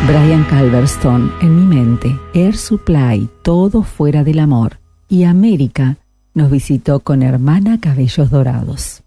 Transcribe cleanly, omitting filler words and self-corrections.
Brian Calverstone, En mi mente, Air Supply, Todo fuera del amor, y América nos visitó con Hermana Cabellos Dorados.